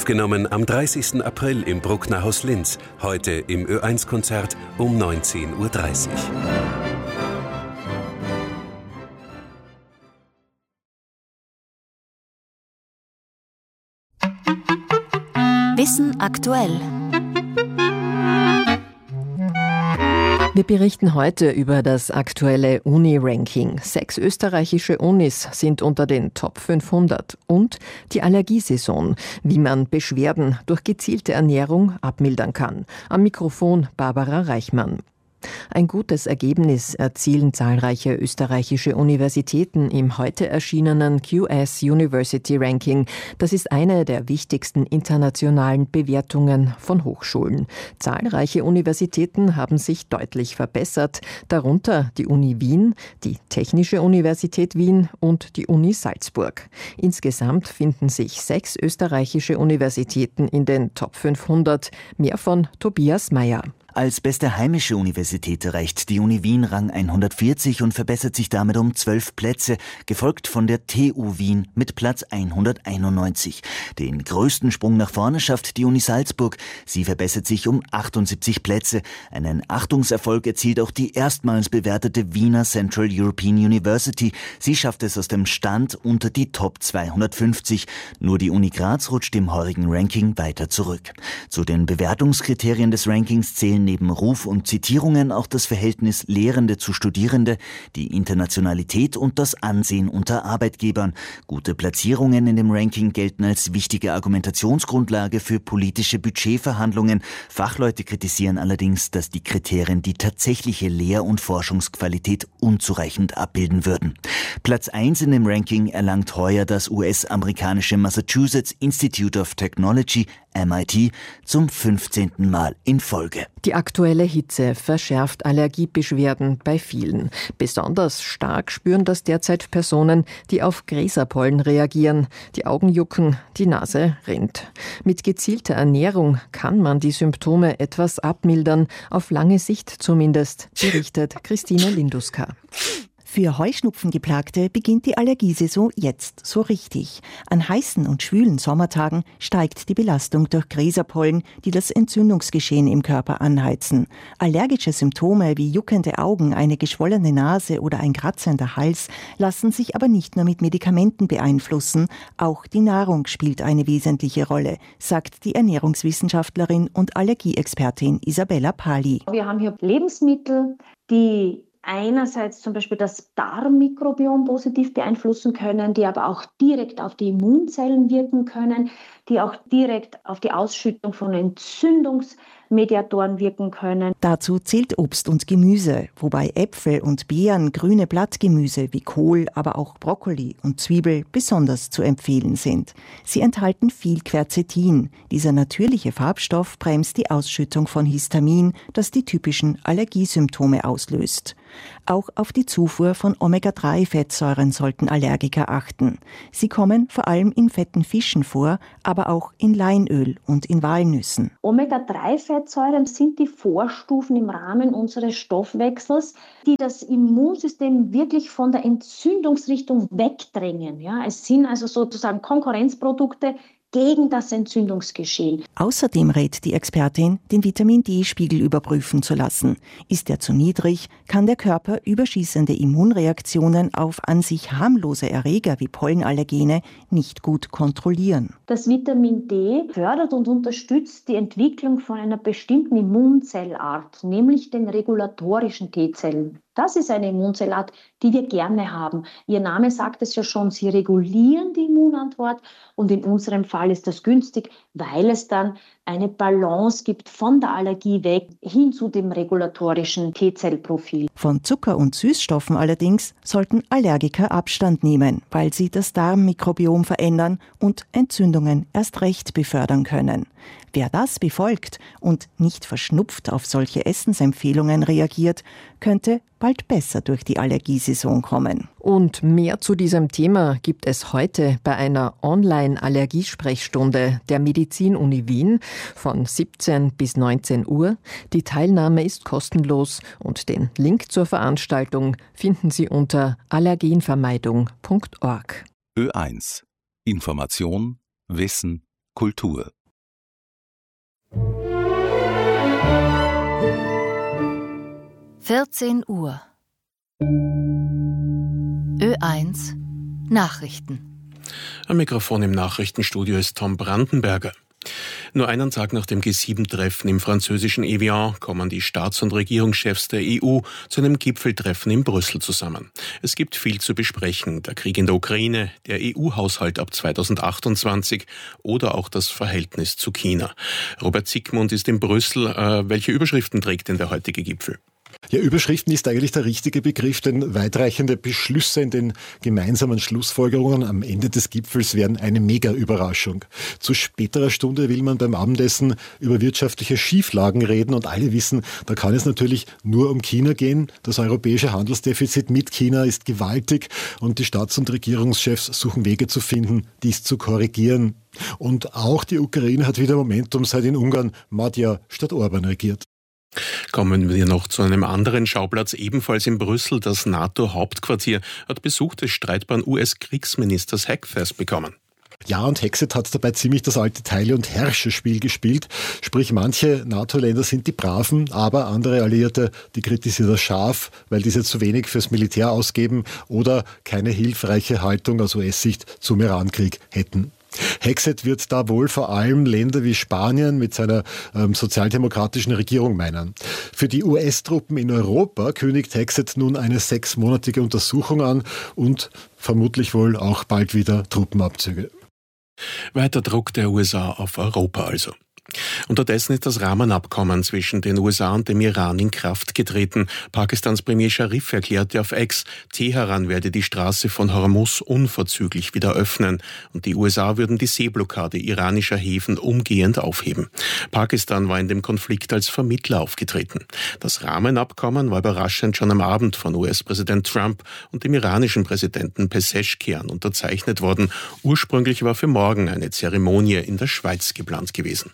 Aufgenommen am 30. April im Bruckner Haus Linz, heute im Ö1-Konzert um 19:30 Uhr. Wissen aktuell. Wir berichten heute über das aktuelle Uni-Ranking. 6 österreichische Unis sind unter den Top 500. Und die Allergiesaison, wie man Beschwerden durch gezielte Ernährung abmildern kann. Am Mikrofon Barbara Reichmann. Ein gutes Ergebnis erzielen zahlreiche österreichische Universitäten im heute erschienenen QS University Ranking. Das ist eine der wichtigsten internationalen Bewertungen von Hochschulen. Zahlreiche Universitäten haben sich deutlich verbessert, darunter die Uni Wien, die Technische Universität Wien und die Uni Salzburg. Insgesamt finden sich 6 österreichische Universitäten in den Top 500. Mehr von Tobias Meyer. Als beste heimische Universität erreicht die Uni Wien Rang 140 und verbessert sich damit um 12 Plätze, gefolgt von der TU Wien mit Platz 191. Den größten Sprung nach vorne schafft die Uni Salzburg. Sie verbessert sich um 78 Plätze. Einen Achtungserfolg erzielt auch die erstmals bewertete Wiener Central European University. Sie schafft es aus dem Stand unter die Top 250. Nur die Uni Graz rutscht im heurigen Ranking weiter zurück. Zu den Bewertungskriterien des Rankings zählen neben Ruf und Zitierungen auch das Verhältnis Lehrende zu Studierende, die Internationalität und das Ansehen unter Arbeitgebern. Gute Platzierungen in dem Ranking gelten als wichtige Argumentationsgrundlage für politische Budgetverhandlungen. Fachleute kritisieren allerdings, dass die Kriterien die tatsächliche Lehr- und Forschungsqualität unzureichend abbilden würden. Platz 1 in dem Ranking erlangt heuer das US-amerikanische Massachusetts Institute of Technology, MIT, zum 15. Mal in Folge. Die aktuelle Hitze verschärft Allergiebeschwerden bei vielen. Besonders stark spüren das derzeit Personen, die auf Gräserpollen reagieren. Die Augen jucken, die Nase rinnt. Mit gezielter Ernährung kann man die Symptome etwas abmildern, auf lange Sicht zumindest, berichtet Christine Linduska. Für Heuschnupfengeplagte beginnt die Allergiesaison jetzt so richtig. An heißen und schwülen Sommertagen steigt die Belastung durch Gräserpollen, die das Entzündungsgeschehen im Körper anheizen. Allergische Symptome wie juckende Augen, eine geschwollene Nase oder ein kratzender Hals lassen sich aber nicht nur mit Medikamenten beeinflussen, auch die Nahrung spielt eine wesentliche Rolle, sagt die Ernährungswissenschaftlerin und Allergieexpertin Isabella Pali. Wir haben hier Lebensmittel, die einerseits zum Beispiel das Darmmikrobiom positiv beeinflussen können, die aber auch direkt auf die Immunzellen wirken können, die auch direkt auf die Ausschüttung von Entzündungsmediatoren wirken können. Dazu zählt Obst und Gemüse, wobei Äpfel und Beeren, grüne Blattgemüse wie Kohl, aber auch Brokkoli und Zwiebel besonders zu empfehlen sind. Sie enthalten viel Quercetin. Dieser natürliche Farbstoff bremst die Ausschüttung von Histamin, das die typischen Allergiesymptome auslöst. Auch auf die Zufuhr von Omega-3-Fettsäuren sollten Allergiker achten. Sie kommen vor allem in fetten Fischen vor, aber auch in Leinöl und in Walnüssen. Omega-3-Fettsäuren sind die Vorstufen im Rahmen unseres Stoffwechsels, die das Immunsystem wirklich von der Entzündungsrichtung wegdrängen. Ja, es sind also sozusagen Konkurrenzprodukte gegen das Entzündungsgeschehen. Außerdem rät die Expertin, den Vitamin-D-Spiegel überprüfen zu lassen. Ist er zu niedrig, kann der Körper überschießende Immunreaktionen auf an sich harmlose Erreger wie Pollenallergene nicht gut kontrollieren. Das Vitamin D fördert und unterstützt die Entwicklung von einer bestimmten Immunzellart, nämlich den regulatorischen T-Zellen. Das ist eine Immunzellart, die wir gerne haben. Ihr Name sagt es ja schon, sie regulieren die Immunantwort und in unserem Fall ist das günstig, weil es dann eine Balance gibt von der Allergie weg hin zu dem regulatorischen T-Zellprofil. Von Zucker und Süßstoffen allerdings sollten Allergiker Abstand nehmen, weil sie das Darmmikrobiom verändern und Entzündungen erst recht befördern können. Wer das befolgt und nicht verschnupft auf solche Essensempfehlungen reagiert, könnte bald besser durch die Allergiesaison kommen. Und mehr zu diesem Thema gibt es heute bei einer Online-Allergiesprechstunde der Medizin-Uni Wien von 17 bis 19 Uhr. Die Teilnahme ist kostenlos und den Link zur Veranstaltung finden Sie unter allergenvermeidung.org. Ö1. Information, Wissen, Kultur. Uhr. Ö1 Nachrichten. Am Mikrofon im Nachrichtenstudio ist Tom Brandenberger. Nur einen Tag nach dem G7-Treffen im französischen Evian kommen die Staats- und Regierungschefs der EU zu einem Gipfeltreffen in Brüssel zusammen. Es gibt viel zu besprechen. Der Krieg in der Ukraine, der EU-Haushalt ab 2028 oder auch das Verhältnis zu China. Robert Siegmund ist in Brüssel. Welche Überschriften trägt denn der heutige Gipfel? Ja, Überschriften ist eigentlich der richtige Begriff, denn weitreichende Beschlüsse in den gemeinsamen Schlussfolgerungen am Ende des Gipfels wären eine Mega-Überraschung. Zu späterer Stunde will man beim Abendessen über wirtschaftliche Schieflagen reden und alle wissen, da kann es natürlich nur um China gehen. Das europäische Handelsdefizit mit China ist gewaltig und die Staats- und Regierungschefs suchen Wege zu finden, dies zu korrigieren. Und auch die Ukraine hat wieder Momentum, seit in Ungarn Magyar statt Orban regiert. Kommen wir noch zu einem anderen Schauplatz, ebenfalls in Brüssel. Das NATO-Hauptquartier hat Besuch des streitbaren US-Kriegsministers Hegseth bekommen. Ja, und Hegseth hat dabei ziemlich das alte Teile- und Herrscherspiel gespielt. Sprich, manche NATO-Länder sind die Braven, aber andere Alliierte, die kritisieren das scharf, weil diese zu wenig fürs Militär ausgeben oder keine hilfreiche Haltung aus US-Sicht zum Irankrieg hätten. Hegseth wird da wohl vor allem Länder wie Spanien mit seiner sozialdemokratischen Regierung meinen. Für die US-Truppen in Europa kündigt Hegseth nun eine 6-monatige Untersuchung an und vermutlich wohl auch bald wieder Truppenabzüge. Weiter Druck der USA auf Europa also. Unterdessen ist das Rahmenabkommen zwischen den USA und dem Iran in Kraft getreten. Pakistans Premier Sharif erklärte auf X, Teheran werde die Straße von Hormuz unverzüglich wieder öffnen und die USA würden die Seeblockade iranischer Häfen umgehend aufheben. Pakistan war in dem Konflikt als Vermittler aufgetreten. Das Rahmenabkommen war überraschend schon am Abend von US-Präsident Trump und dem iranischen Präsidenten Pezeshkian unterzeichnet worden. Ursprünglich war für morgen eine Zeremonie in der Schweiz geplant gewesen.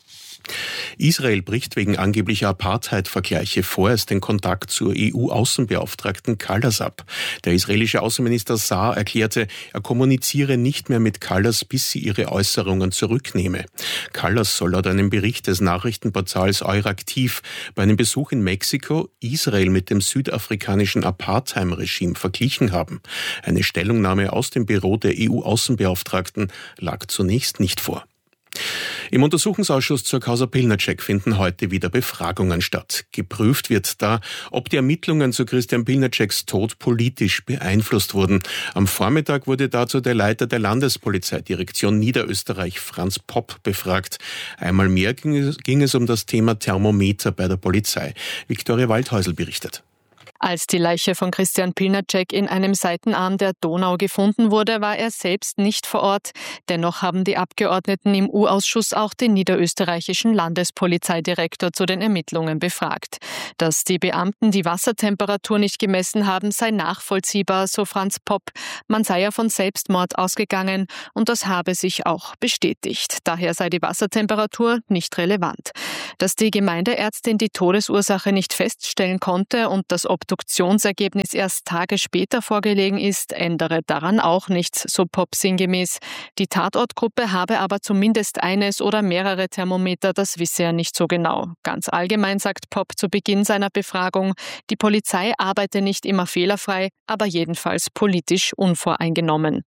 Israel bricht wegen angeblicher Apartheid-Vergleiche vorerst den Kontakt zur EU-Außenbeauftragten Kallas ab. Der israelische Außenminister Saar erklärte, er kommuniziere nicht mehr mit Kallas, bis sie ihre Äußerungen zurücknehme. Kallas soll laut einem Bericht des Nachrichtenportals Euraktiv bei einem Besuch in Mexiko Israel mit dem südafrikanischen Apartheid-Regime verglichen haben. Eine Stellungnahme aus dem Büro der EU-Außenbeauftragten lag zunächst nicht vor. Im Untersuchungsausschuss zur Causa Pilnacek finden heute wieder Befragungen statt. Geprüft wird da, ob die Ermittlungen zu Christian Pilnaceks Tod politisch beeinflusst wurden. Am Vormittag wurde dazu der Leiter der Landespolizeidirektion Niederösterreich, Franz Popp, befragt. Einmal mehr ging es um das Thema Thermometer bei der Polizei. Viktoria Waldhäusl berichtet. Als die Leiche von Christian Pilnacek in einem Seitenarm der Donau gefunden wurde, war er selbst nicht vor Ort. Dennoch haben die Abgeordneten im U-Ausschuss auch den niederösterreichischen Landespolizeidirektor zu den Ermittlungen befragt. Dass die Beamten die Wassertemperatur nicht gemessen haben, sei nachvollziehbar, so Franz Popp. Man sei ja von Selbstmord ausgegangen und das habe sich auch bestätigt. Daher sei die Wassertemperatur nicht relevant. Dass die Gemeindeärztin die Todesursache nicht feststellen konnte und das Obduktionsergebnis erst Tage später vorgelegen ist, ändere daran auch nichts, so Popp sinngemäß. Die Tatortgruppe habe aber zumindest eines oder mehrere Thermometer, das wisse er nicht so genau. Ganz allgemein sagt Popp zu Beginn seiner Befragung, die Polizei arbeite nicht immer fehlerfrei, aber jedenfalls politisch unvoreingenommen.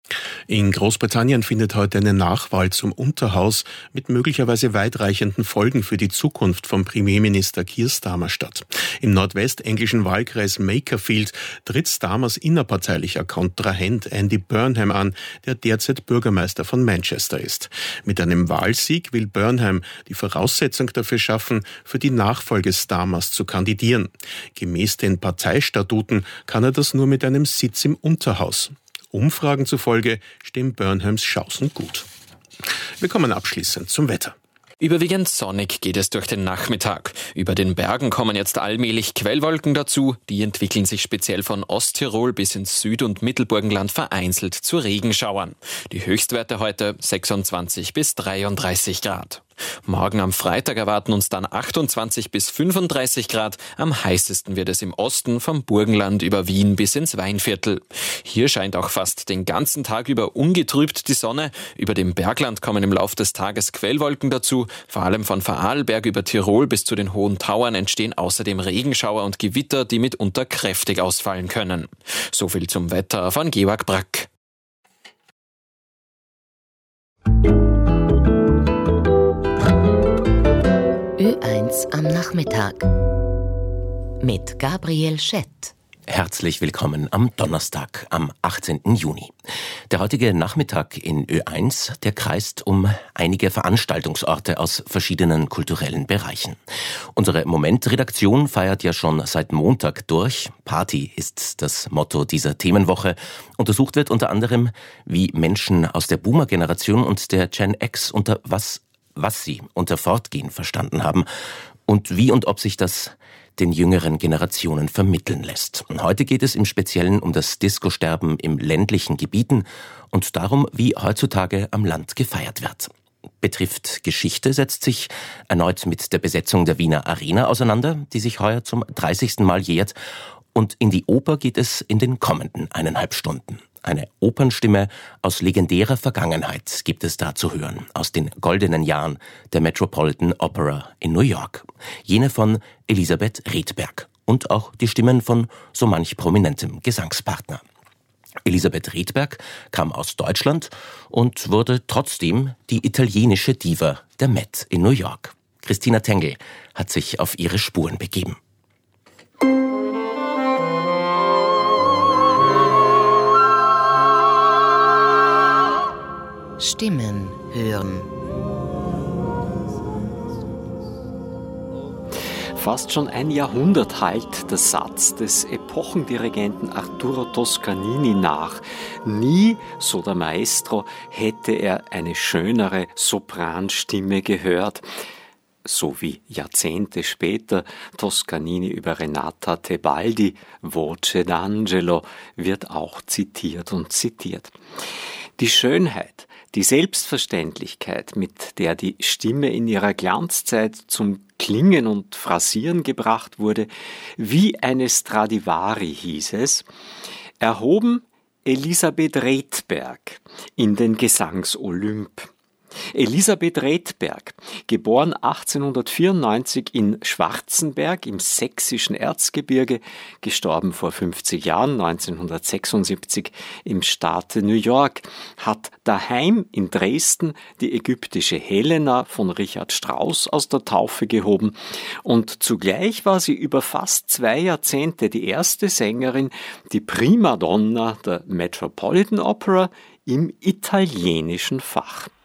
In Großbritannien findet heute eine Nachwahl zum Unterhaus mit möglicherweise weitreichenden Folgen für die Zukunft von Premierminister Keir Starmer statt. Im nordwestenglischen Wahlkreis Makerfield tritt Starmers innerparteilicher Kontrahent Andy Burnham an, der derzeit Bürgermeister von Manchester ist. Mit einem Wahlsieg will Burnham die Voraussetzung dafür schaffen, für die Nachfolge Starmers zu kandidieren. Gemäß den Parteistatuten kann er das nur mit einem Sitz im Unterhaus. Umfragen zufolge stehen Burnhams Chancen gut. Wir kommen abschließend zum Wetter. Überwiegend sonnig geht es durch den Nachmittag. Über den Bergen kommen jetzt allmählich Quellwolken dazu. Die entwickeln sich speziell von Osttirol bis ins Süd- und Mittelburgenland vereinzelt zu Regenschauern. Die Höchstwerte heute 26 bis 33 Grad. Morgen am Freitag erwarten uns dann 28 bis 35 Grad. Am heißesten wird es im Osten vom Burgenland über Wien bis ins Weinviertel. Hier scheint auch fast den ganzen Tag über ungetrübt die Sonne. Über dem Bergland kommen im Lauf des Tages Quellwolken dazu. Vor allem von Vorarlberg über Tirol bis zu den Hohen Tauern entstehen außerdem Regenschauer und Gewitter, die mitunter kräftig ausfallen können. So viel zum Wetter von Georg Brack. Ö1 am Nachmittag mit Gabriel Schett. Herzlich willkommen am Donnerstag, am 18. Juni. Der heutige Nachmittag in Ö1, der kreist um einige Veranstaltungsorte aus verschiedenen kulturellen Bereichen. Unsere Moment-Redaktion feiert ja schon seit Montag durch. Party ist das Motto dieser Themenwoche. Untersucht wird unter anderem, wie Menschen aus der Boomer-Generation und der Gen X unter was sie unter Fortgehen verstanden haben und wie und ob sich das den jüngeren Generationen vermitteln lässt. Und heute geht es im Speziellen um das Disco-Sterben im ländlichen Gebieten und darum, wie heutzutage am Land gefeiert wird. Betrifft Geschichte setzt sich erneut mit der Besetzung der Wiener Arena auseinander, die sich heuer zum 30. Mal jährt. Und in die Oper geht es in den kommenden 1,5 Stunden. Eine Opernstimme aus legendärer Vergangenheit gibt es da zu hören, aus den goldenen Jahren der Metropolitan Opera in New York. Jene von Elisabeth Redberg und auch die Stimmen von so manch prominentem Gesangspartner. Elisabeth Redberg kam aus Deutschland und wurde trotzdem die italienische Diva der Met in New York. Christina Tengel hat sich auf ihre Spuren begeben. Stimmen hören. Fast schon ein Jahrhundert hallt der Satz des Epochendirigenten Arturo Toscanini nach. Nie, so der Maestro, hätte er eine schönere Sopranstimme gehört. So wie Jahrzehnte später Toscanini über Renata Tebaldi, Voce d'Angelo, wird auch zitiert und zitiert. Die Schönheit, die Selbstverständlichkeit, mit der die Stimme in ihrer Glanzzeit zum Klingen und Phrasieren gebracht wurde, wie eine Stradivari hieß es, erhoben Elisabeth Redberg in den Gesangsolymp. Elisabeth Redberg, geboren 1894 in Schwarzenberg im sächsischen Erzgebirge, gestorben vor 50 Jahren, 1976 im Staate New York, hat daheim in Dresden die ägyptische Helena von Richard Strauss aus der Taufe gehoben und zugleich war sie über fast 2 Jahrzehnte die erste Sängerin, die Primadonna der Metropolitan Opera im italienischen Fach.